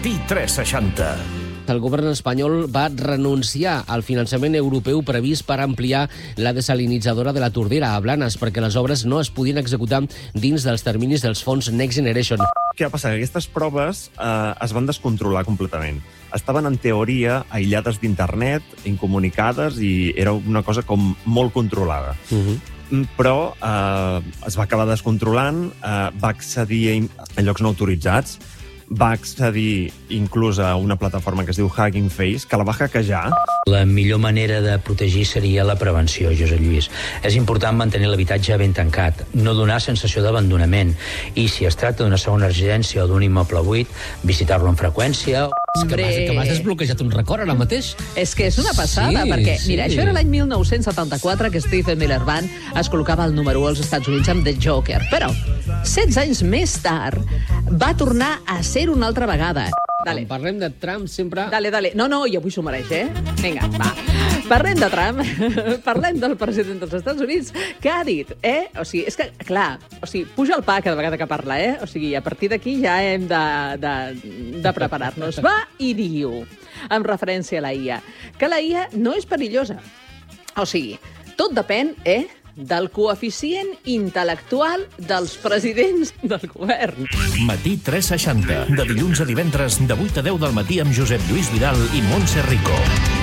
Matí 360. El govern espanyol va renunciar al finançament europeu previst per ampliar la desalinitzadora de la Tordera a Blanes perquè les obres no es podien executar dins dels terminis dels fons Next Generation. Què va passar? Aquestes proves es van descontrolar completament. Estaven, en teoria, aïllades d'internet, incomunicades, i era una cosa com molt controlada. Però es va acabar descontrolant, va accedir a llocs no autoritzats, va accedir inclús a una plataforma que es diu Hugging Face, que la va hackejar. La millor manera de protegir seria la prevenció, Josep Lluís. És important mantenir l'habitatge ben tancat, no donar sensació d'abandonament, i si es tracta d'una segona residència o d'un immoble buit, visitar-lo amb freqüència. Que m'has desbloquejat un record ara mateix. És que és una passada, perquè, mira, això era l'any 1974 que Stephen Miller Band es col·locava al número 1 als Estats Units amb The Joker. Però, 16 anys més tard, va tornar a ser una altra vegada. Quan parlem de Trump sempre... Dale. No, i avui s'ho mereix, Vinga, va. Parlem de Trump, parlem del president dels Estats Units, que ha dit, O sigui, és que, clar, puja el pa cada vegada que parla, O sigui, a partir d'aquí ja hem de preparar-nos. Va i diu, amb referència a la IA, que la IA no és perillosa. O sigui, tot depèn, del coeficient intel·lectual dels presidents del govern. Matí 360. De dilluns a divendres, de 8 a 10 del matí amb Josep Lluís Vidal i Montse Rico.